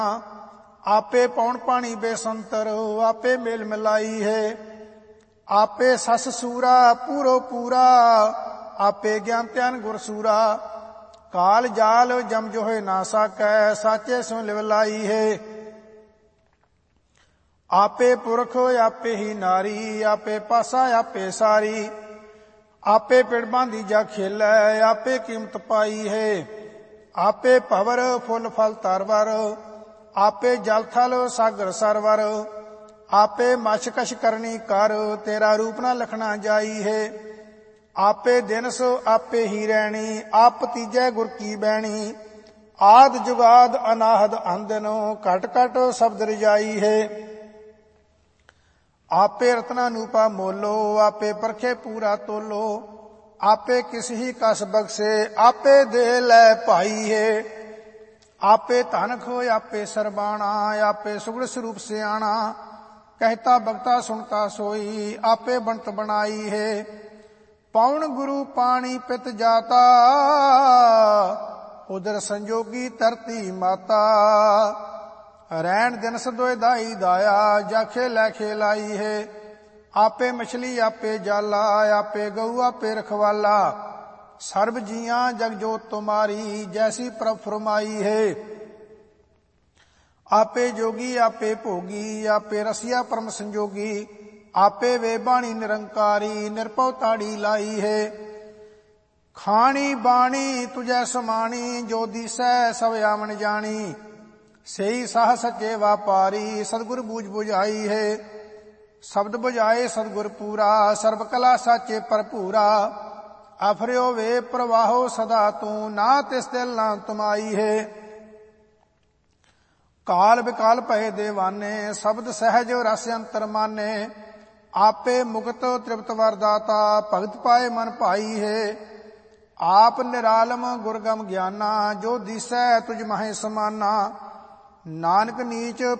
आपे पौन पानी बेसंतर आपे मेल मिलाई है। आपे सस सूरा पूरो पूरा आपे ज्ञान त्यान गुर सूरा। काल जाल जम जोहे ना साकै साचे सो लिवलाई है। आपे पुरख आपे ही नारी आपे पासा आपे सारी। आपे पिड़ बांधी जा खेलै आपे कीमत पाई है। आपे भवर फुल फल तरवर आपे जल थल सागर सरवर। आपे मशकश करनी कर तेरा रूप ना लखना जाई है। आपे दिनस आपे ही रहनी आप तीजै गुर की बैणी। आद जुगाद अनाहद अंदनो घट घट शब्द रजाई है। आपे रत्ना नूपा मोलो आपे परखे पूरा तोलो। आपे किस ही कस बख्शे आपे दे लै भाई है। आपे धन खो आपे सरबाणा आपे सुगड़ स्वरूप सियाणा। कहता बगता सुनता सोई आपे बनत बनाई है। पौन गुरु पानी पित जाता उदर संजोगी धरती माता। रैन दिन सदोए दाई दाया जाखे लै खेलाई है। आपे मछली आपे जाला आपे गऊ आपे रखवाला। सर्व जियां जग जोत तुम्हारी जैसी प्रभ फरमाई है। आपे जोगी आपे भोगी आपे रसिया परम संजोगी। आपे वे बाणी निरंकारी निरपव ताड़ी लाई है। खानी बाणी तुझै समानी जो दिसै सब आमन जानी। सही साह सच्चे व्यापारी सदगुर बूझ बुझाई है। शब्द बुझाए सदगुर पूरा सर्व कला साचे भरपूरा। आफरियो वे प्रवाहो सदा तू ना तिस दिल ना तुमाई है। काल विकाल भय देवाने शब्द सहज रस अंतर माने। आपे मुक्त तृप्त वरदाता भगत पाए मन भाई है। आप निरालम गुरगम ज्ञाना जो दिसै तुझ माहे समाना। नानक नीच